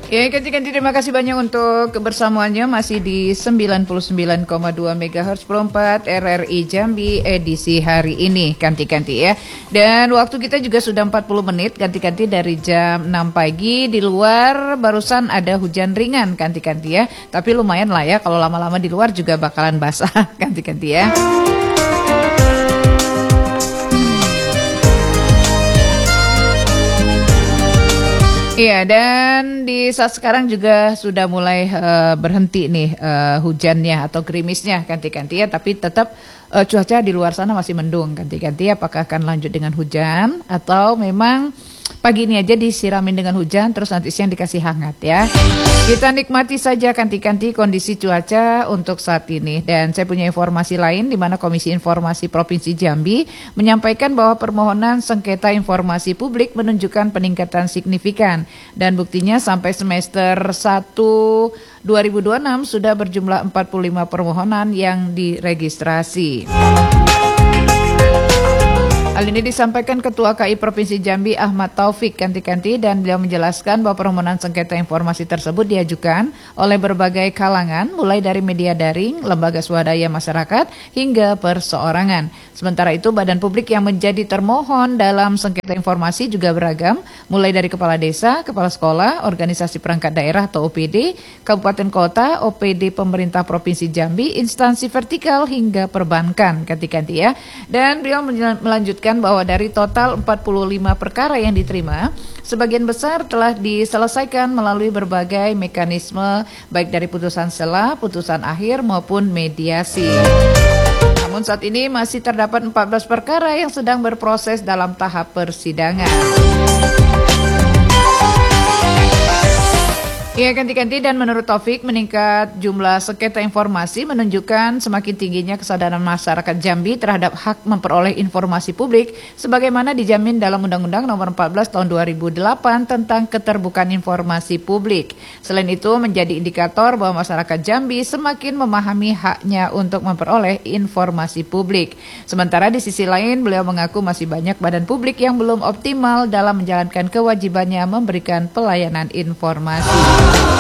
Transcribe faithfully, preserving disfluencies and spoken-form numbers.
Ya, ganti-ganti terima kasih banyak untuk kebersamaannya masih di sembilan puluh sembilan koma dua megahertz per empat R R I Jambi edisi hari ini ganti-ganti ya. Dan waktu kita juga sudah empat puluh menit ganti-ganti dari jam enam pagi. Di luar barusan ada hujan ringan ganti-ganti ya. Tapi lumayan lah ya, kalau lama-lama di luar juga bakalan basah ganti-ganti ya. Iya, dan di saat sekarang juga sudah mulai uh, berhenti nih uh, hujannya atau gerimisnya ganti-ganti ya, tapi tetap uh, cuaca di luar sana masih mendung ganti-ganti. Apakah akan lanjut dengan hujan atau memang pagi ini aja disiramin dengan hujan terus nanti siang dikasih hangat ya. Kita nikmati saja ganti-ganti kondisi cuaca untuk saat ini. Dan saya punya informasi lain di mana Komisi Informasi Provinsi Jambi menyampaikan bahwa permohonan sengketa informasi publik menunjukkan peningkatan signifikan. Dan buktinya sampai semester satu dua ribu dua puluh enam sudah berjumlah empat puluh lima permohonan yang diregistrasi. Hal ini disampaikan Ketua K I Provinsi Jambi Ahmad Taufik ganti-ganti, dan beliau menjelaskan bahwa permohonan sengketa informasi tersebut diajukan oleh berbagai kalangan mulai dari media daring, lembaga swadaya masyarakat hingga perseorangan. Sementara itu badan publik yang menjadi termohon dalam sengketa informasi juga beragam, mulai dari kepala desa, kepala sekolah, organisasi perangkat daerah atau O P D, kabupaten kota, O P D pemerintah Provinsi Jambi, instansi vertikal hingga perbankan ganti-ganti ya. Dan beliau melanjutkan bahwa dari total empat puluh lima perkara yang diterima, sebagian besar telah diselesaikan melalui berbagai mekanisme baik dari putusan sela, putusan akhir maupun mediasi. Namun saat ini masih terdapat empat belas perkara yang sedang berproses dalam tahap persidangan. Iya, ganti-ganti, dan menurut Taufik meningkat jumlah sengketa informasi menunjukkan semakin tingginya kesadaran masyarakat Jambi terhadap hak memperoleh informasi publik sebagaimana dijamin dalam Undang-Undang Nomor empat belas Tahun dua ribu delapan tentang keterbukaan informasi publik. Selain itu menjadi indikator bahwa masyarakat Jambi semakin memahami haknya untuk memperoleh informasi publik. Sementara di sisi lain beliau mengaku masih banyak badan publik yang belum optimal dalam menjalankan kewajibannya memberikan pelayanan informasi.